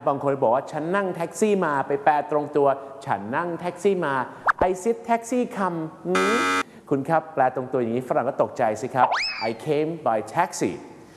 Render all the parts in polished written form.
บางคนบอกว่าฉันนั่งแท็กซี่มาไปแปลตรงตัวฉันนั่งแท็กซี่มา I sit taxi come คุณครับแปลตรงตัวอย่างนี้ฝรั่งก็ตกใจสิครับ I came by taxi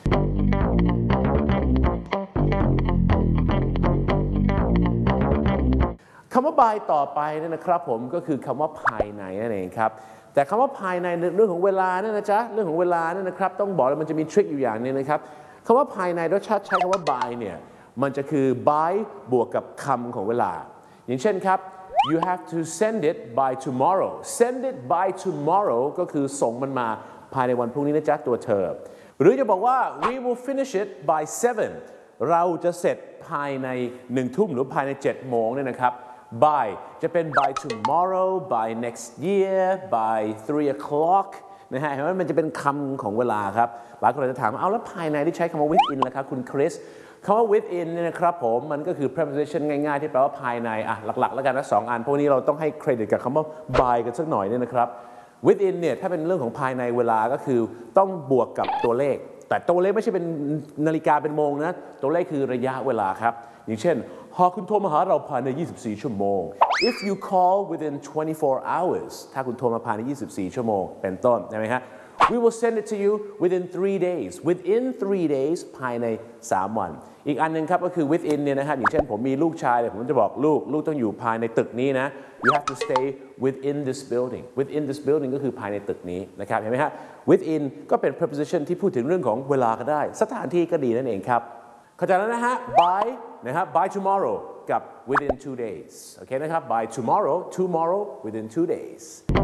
คำว่า by ต่อไปเนี่ยนะครับผมก็คือคำว่าภายในนั่นเองครับแต่คำว่าภายในเรื่องของเวลาเนี่ยนะจ๊ะเรื่องของเวลาเนี่ยนะครับต้องบอกเลยมันจะมีทริคอยู่อย่างนึงนะครับคำว่าภายในรสชาติใช้คำว่า by เนี่ยมันจะคือ by บวกกับคำของเวลาอย่างเช่นครับ you have to send it by tomorrow send it by tomorrow ก็คือส่งมันมาภายในวันพรุ่งนี้นะจ๊ะตัวเธอหรือจะบอกว่า we will finish it by 7เราจะเสร็จภายใน1 ทุ่มหรือภายใน7 โมงเนี่ยนะครับ by จะเป็น by tomorrow by next year by 3 o'clock นะฮะเห็นไหมมันจะเป็นคำของเวลาครับหลายคนอาจจะถามเอาแล้วภายในที่ใช้คำว่า within ล่ะครับคุณคริสคำว่า within เนี่ยนะครับผมมันก็คือ preposition ง่ายๆที่แปลว่าภายในหลักๆแล้วกันนะ2 อันพวกนี้เราต้องให้เครดิตกับคำว่า by กันสักหน่อยเนี่ยนะครับ within เนี่ยถ้าเป็นเรื่องของภายในเวลาก็คือต้องบวกกับตัวเลขแต่ตัวเลขไม่ใช่เป็นนาฬิกาเป็นโมงนะตัวเลขคือระยะเวลาครับอย่างเช่นหากคุณโทรมาหาเราภายใน24 ชั่วโมง if you call within 24 hours ถ้าคุณโทรมาภายใน24 ชั่วโมงเป็นต้นใช่ไหมฮะ we will send it to you within 3 days within 3 days ภายใน3 วันอีกอันนึงครับก็คือ within เนี่ยนะครับอย่างเช่นผมมีลูกชายผมจะบอกลูกต้องอยู่ภายในตึกนี้นะ you have to stay within this building within this building ก็คือภายในตึกนี้นะครับเห็นไหมฮะ within ก็เป็น preposition ที่พูดถึงเรื่องของเวลาก็ได้สถานที่ก็ดีนั่นเองครับเข้าใจแล้วนะฮะ by นะครับ by tomorrow กับ within 2 days โอเคนะครับ by tomorrow within 2 days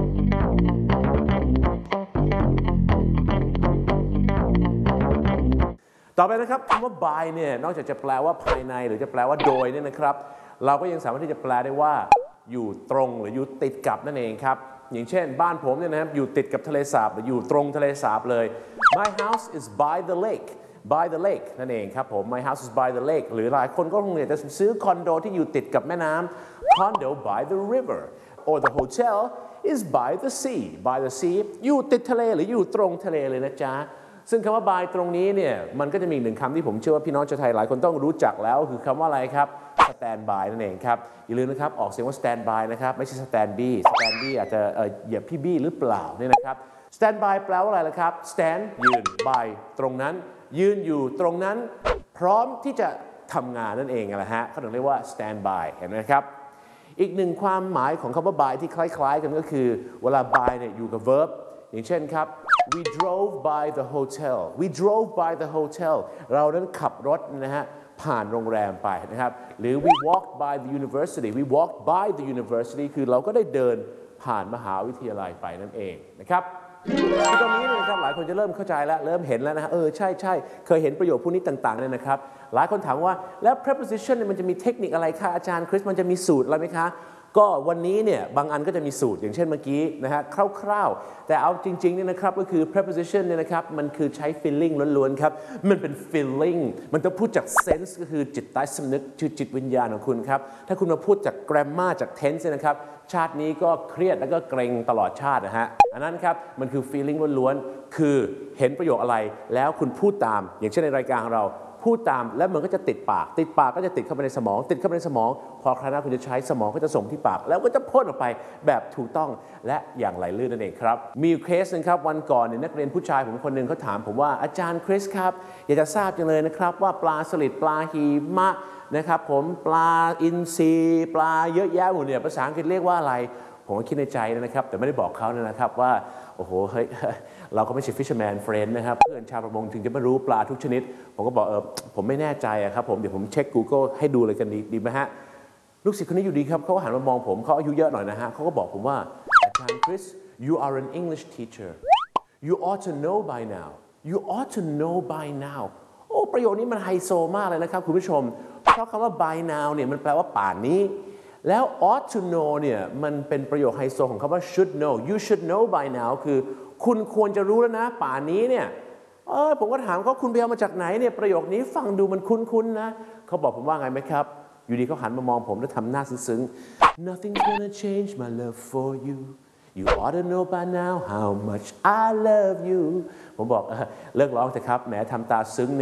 ต่อไปนะครับคำว่า by เนี่ยนอกจากจะแปลว่าภายในหรือจะแปลว่าโดยเนี่ยนะครับเราก็ยังสามารถที่จะแปลได้ว่าอยู่ตรงหรืออยู่ติดกับนั่นเองครับอย่างเช่นบ้านผมเนี่ยนะครับอยู่ติดกับทะเลสาบหรืออยู่ตรงทะเลสาบเลย My house is by the lake by the lake นั่นเองครับผม My house is by the lake หรือหลายคนก็คงอยากจะซื้อคอนโดที่อยู่ติดกับแม่น้ำ condo by the river or the hotel is by the sea อยู่ติดทะเลหรืออยู่ตรงทะเลเลยนะจ๊ะซึ่งคำว่า by ตรงนี้เนี่ยมันก็จะมี1 คำที่ผมเชื่อว่าพี่น้องชาวไทยหลายคนต้องรู้จักแล้วคือคำว่าอะไรครับ stand by นั่นเองครับอย่าลืมนะครับออกเสียงว่า stand by นะครับไม่ใช่ stand by stand by อาจจะเหยียบพี่บี้หรือเปล่าเนี่ยนะครับ stand by แปลว่าอะไรล่ะครับ stand ยืน by ตรงนั้นยืนอยู่ตรงนั้นพร้อมที่จะทำงานนั่นเองนะฮะเขาถึงเรียกว่า stand by เห็นไหมครับอีก1 ความหมายของคำว่า by ที่คล้ายๆกันก็คือเวลา by เนี่ยอยู่กับ verb อย่างเช่นครับ we drove by the hotel we drove by the hotel เรานั้นขับรถนะฮะผ่านโรงแรมไปนะครับหรือ we walked by the university we walked by the university คือเราก็ได้เดินผ่านมหาวิทยาลัยไปนั่นเองนะครับตรงนี้นะครับหลายคนจะเริ่มเข้าใจแล้วเริ่มเห็นแล้วนะฮะใช่เคยเห็นประโยคพวกนี้ต่างๆเนี่ยนะครับหลายคนถามว่าแล้ว preposition เนี่ยมันจะมีเทคนิคอะไรคะอาจารย์คริสมันจะมีสูตรอะไรไหมคะก็วันนี้เนี่ยบางอันก็จะมีสูตรอย่างเช่นเมื่อกี้นะฮะคร่าวๆแต่เอาจริงๆเนี่ยนะครับก็คือ preposition เนี่ยนะครับมันคือใช้ feeling ล้วนๆครับมันเป็น feeling มันต้องพูดจาก sense ก็คือจิตใต้สำนึกคือจิตวิญญาณของคุณครับถ้าคุณมาพูดจาก grammar จาก tense เนี่ยนะครับชาตินี้ก็เครียดแล้วก็เกรงตลอดชาตินะฮะอันนั้นครับมันคือ feeling ล้วนๆคือเห็นประโยคอะไรแล้วคุณพูดตามอย่างเช่นในรายการของเราพูดตามแล้วมันก็จะติดปากก็จะติดเข้าไปในสมองติดเข้าไปในสมองพอคราวหน้าคุณจะใช้สมองก็จะส่งที่ปากแล้วก็จะพ่นออกไปแบบถูกต้องและอย่างไหลลื่นนั่นเองครับมีเคสนึงครับวันก่อนเนี่ยนักเรียนผู้ชายผมคนหนึ่งเขาถามผมว่าอาจารย์คริสครับอยากจะทราบจังเลยนะครับว่าปลาสลิดปลาหิมะนะครับผมปลาอินทรีปลาเยอะแยะหมดเนี่ยภาษาอังกฤษเรียกว่าอะไรผมก็คิดในใจนะครับแต่ไม่ได้บอกเขานะครับว่าโอ้โหเฮ้ยเราก็ไม่ใช่ fisherman friend นะครับเพื่อนชาวประมงถึงจะไม่รู้ปลาทุกชนิดผมก็บอกผมไม่แน่ใจครับผมเดี๋ยวผมเช็ค Google ให้ดูเลยกันดีไหมฮะลูกศิษย์คนนี้อยู่ดีครับเขาหันมามองผมเขาอายุเยอะหน่อยนะฮะเขาก็บอกผมว่าอาจารย์คริส you are an English teacher you ought to know by now you ought to know by now โอ้ประโยคนี้มันไฮโซมากเลยนะครับคุณผู้ชมเพราะคำว่า by now เนี่ยมันแปลว่าป่านนี้แล้ว ought to know เนี่ยมันเป็นประโยคไฮโซของคำว่า should know you should know by now คือคุณควรจะรู้แล้วนะป่านนี้เนี่ยผมก็ถามเขาคุณไปเอามาจากไหนเนี่ยประโยคนี้ฟังดูมันคุ้นๆนะเขาบอกผมว่าไงไหมครับอยู่ดีเขาหันมามองผมแล้วทำหน้าซึ้งๆ Nothing's gonna change my love for you you ought to know by now how much I love you ผมบอกเลิกร้องเถอะครับแหมทำตาซึ้งเนี่ย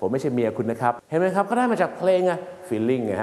ผมไม่ใช่เมียคุณนะครับเห็นไหมครับก็ได้มาจากเพลงอะ feeling ไงฮะ